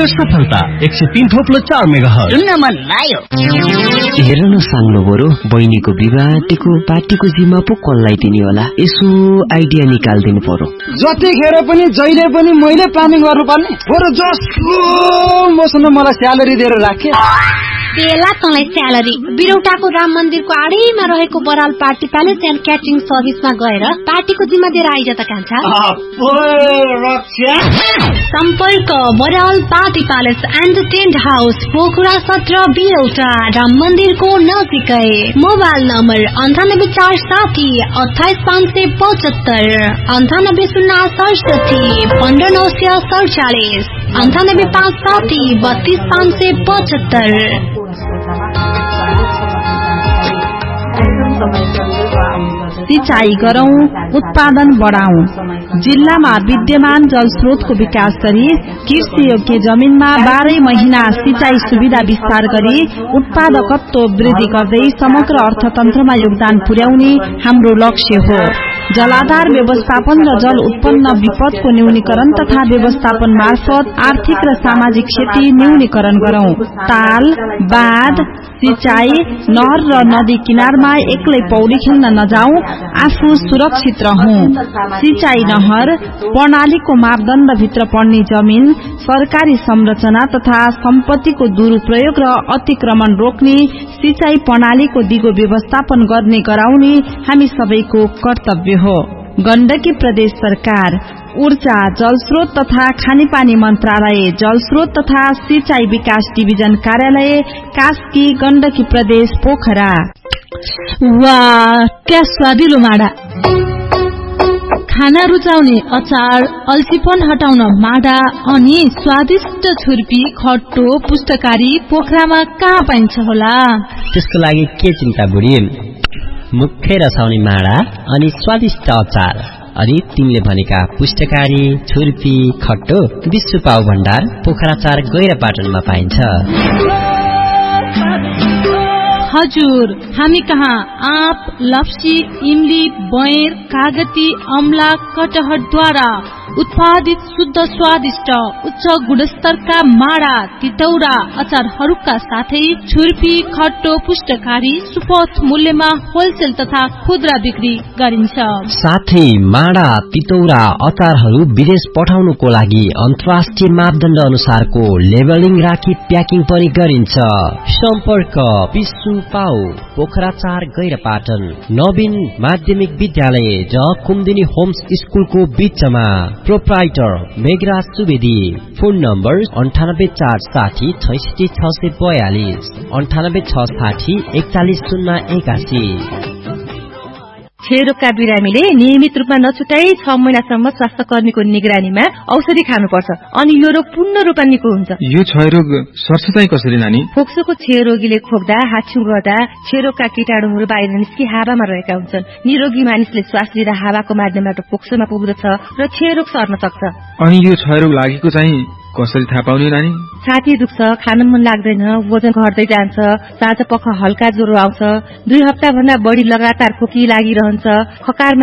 सफलता 103.4 मेगाहर्ज सुन्न मन लाग्यो। हेर न साङ्लो बरु बहिनीको विवाहको पार्टीको जिम्मा पो कसलाई दिने होला, यसो आइडिया निकाल्दिनु पर्यो। जतिखेर पनि जहिले पनि मैले प्लानिङ गर्नुपर्ने, बरु जसो मसँग मलाई स्यालेरी दिएर राखे। बेला तँलाई स्यालेरी बिरौटाको राम मन्दिरको आडैमा रहेको Baral party palace and catering सर्भिसमा गएर पार्टीको जिम्मा दिएर आइज त कान्छा। सम्पर्क Baral party palace and tent house, Pokhara 17 बिरौटा, Ram मन्दिरको नजिकै। Mobile number 9847 28575, 9807 15947, 98570 32575। सिंचाई गरौं, उत्पादन बढ़ाऊं। जिल्लामा विद्यमान जलस्रोतको विकास गरी कृषि योग्य जमिनमा 12 महिना सिंचाई सुविधा विस्तार गरी उत्पादकत्व वृद्धि गर्दै समग्र अर्थतन्त्रमा योगदान पुर्याउने हाम्रो लक्ष्य हो। जलाधार व्यवस्थापन र जल उत्पन्न विपदको न्यूनीकरण तथा व्यवस्थापन मार्फत आर्थिक र सामाजिक क्षति न्यूनीकरण गरौं। ताल, बाँध, सिंचाई, नहर र नदी किनारमा एक्लै पौडी खेल्न नजाऊ, आफू सुरक्षित रहौं। सिंचाई नहर प्रणालीको मापदण्डभित्र पर्ने जमिन, सरकारी संरचना तथा सम्पत्तिको दुरूपयोग र अतिक्रमण रोक्ने, सिंचाई प्रणालीको दिगो व्यवस्थापन गर्ने गराउने हामी सबैको कर्तव्य हो। गण्डकी प्रदेश सरकार, ऊर्जा, जलस्रोत तथा खानेपानी मन्त्रालय, जलस्रोत तथा सिंचाई विकास डिभिजन कार्यालय, कास्की, गण्डकी प्रदेश, पोखरा। वाह, क्या स्वादिलो माडा! खाना रुचाउने अचार, अल्छीपन हटाउन माडा अनि स्वादिष्ट छुर्पी, खट्टो, पुष्टकारी पोखरामा कहाँ पाइन्छ होला? त्यसको लागि के चिन्ता बुढी, मुखै रसाउने माडा अनि स्वादिष्ट अचार, अनि तिमीले भनेका पुष्टकारी, छुर्पी, खट्टो विश्व पाउ भण्डार पोखरा 4 गैरापाटनमा पाइन्छ। हजुर, हामी कहाँ आँप, लप्सी, इमली, बयर, कागती, अमला, कटहरद्वारा उत्पादित शुद्ध स्वादिष्ट उच्च गुणस्तरका माडा, तितौरा, अचारहरूका साथै छुर्पी, खट्टो, पुष्टकारी सुपथ मूल्यमा होलसेल तथा खुद्रा बिक्री गरिन्छ। साथै माडा, तितौरा, अचारहरू विदेश पठाउनुको लागि अन्तर्राष्ट्रिय मापदण्ड अनुसारको लेबलिङ राखी प्याकिङ पनि गरिन्छ। सम्पर्क विश्व पाउ, पोखरा 4 गैरापाटन, नवीन माध्यमिक विद्यालय र कुमुदिनी होम्स स्कुलको बीचमा। Proprietor Meghraj Subedi. Phone number 9846 66642, 9866 41081। क्षयरोगका बिरामीले नियमित रूपमा नछुटाई 6 महिनासम्म स्वास्थ्य कर्मीको निगरानीमा औषधि खानुपर्छ अनि यो रोग पूर्ण रूपमा निको हुन्छ। यो क्षयरोग सर्छ चाहिँ कसरी नानी? फोक्सोको क्षयरोगीले खोक्दा, हाछ्यु गर्दा क्षयरोगका कीटाणुहरू बाहिर निस्कि हावामा रहेका हुन्छन्। निरोगी मानिसले श्वास लिँदा हावाको माध्यमबाट फोक्सोमा पुग्दछ र क्षयरोग सर्न सक्छ। अनि यो क्षयरोग लागेको चाहिँ कसरी थाहा पाउने नानी? छाती दुख्छ, खान मन लाग्दैन, वजन घट्दै जान्छ, साँझ पख हल्का ज्वरो आउँछ, 2 हप्ता भन्दा बढी लगातार खोकी लागिरहन्छ, खकारमा